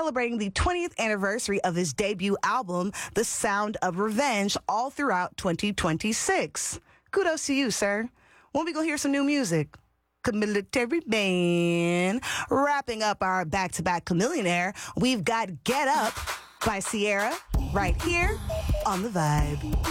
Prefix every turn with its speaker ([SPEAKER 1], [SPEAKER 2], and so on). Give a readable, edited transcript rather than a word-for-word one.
[SPEAKER 1] celebrating the 20th anniversary of his debut album, The Sound of Revenge, all throughout 2026. Kudos to you, sir. When we gonna hear some new music? Military Band. Wrapping up our back-to-back Chamillionaire, we've got Get Up by Ciara right here on The Vibe.